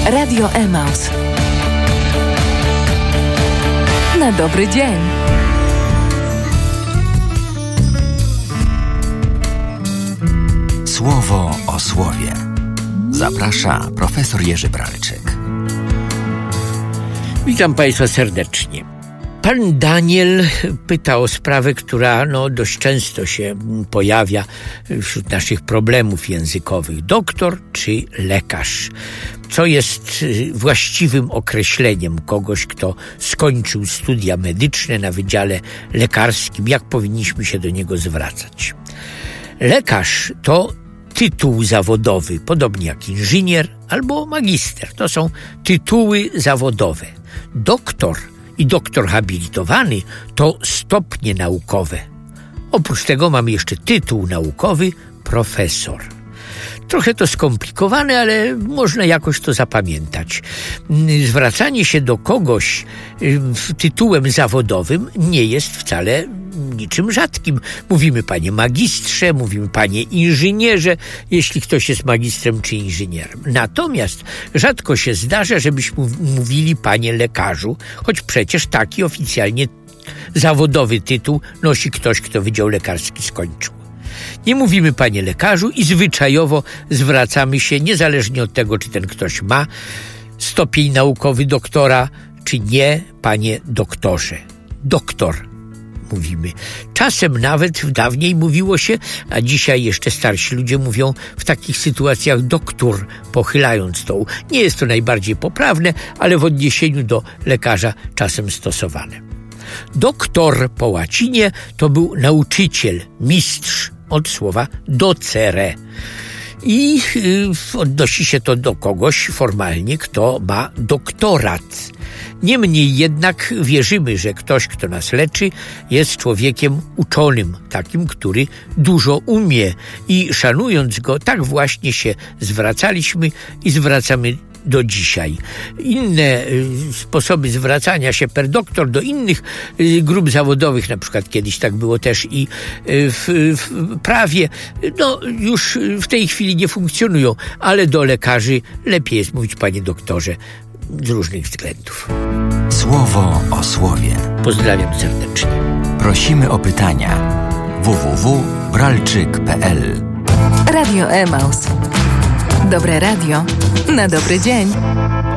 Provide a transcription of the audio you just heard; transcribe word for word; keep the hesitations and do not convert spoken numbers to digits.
Radio Emaus. Na dobry dzień. Słowo o słowie. Zaprasza profesor Jerzy Bralczyk. Witam Państwa serdecznie. Pan Daniel pyta o sprawę, która no, dość często się pojawia wśród naszych problemów językowych. Doktor czy lekarz? Co jest właściwym określeniem kogoś, kto skończył studia medyczne na wydziale lekarskim? Jak powinniśmy się do niego zwracać? Lekarz to tytuł zawodowy, podobnie jak inżynier albo magister. To są tytuły zawodowe. Doktor i doktor habilitowany to stopnie naukowe. Oprócz tego mamy jeszcze tytuł naukowy profesor. Trochę to skomplikowane, ale można jakoś to zapamiętać. Zwracanie się do kogoś tytułem zawodowym nie jest wcale niczym rzadkim. Mówimy panie magistrze, mówimy panie inżynierze, jeśli ktoś jest magistrem czy inżynierem. Natomiast rzadko się zdarza, żebyśmy mówili panie lekarzu, choć przecież taki oficjalnie zawodowy tytuł nosi ktoś, kto wydział lekarski skończył. Nie mówimy panie lekarzu i zwyczajowo zwracamy się niezależnie od tego, czy ten ktoś ma stopień naukowy doktora, czy nie, panie doktorze. Doktor mówimy. Czasem nawet dawniej mówiło się, a dzisiaj jeszcze starsi ludzie mówią w takich sytuacjach doktor, pochylając to. Nie jest to najbardziej poprawne, ale w odniesieniu do lekarza czasem stosowane. Doktor po łacinie to był nauczyciel, mistrz, od słowa docere. I y, odnosi się to do kogoś formalnie, kto ma doktorat. Niemniej jednak wierzymy, że ktoś, kto nas leczy, jest człowiekiem uczonym, takim, który dużo umie. I szanując go, tak właśnie się zwracaliśmy i zwracamy do dzisiaj. Inne y, sposoby zwracania się per doktor do innych y, grup zawodowych, na przykład kiedyś tak było też i y, w, w prawie, no już w tej chwili nie funkcjonują, ale do lekarzy lepiej jest mówić panie doktorze z różnych względów. Słowo o słowie. Pozdrawiam serdecznie. Prosimy o pytania. w w w kropka bralczyk kropka p l Radio Emaus. Dobre radio na dobry dzień.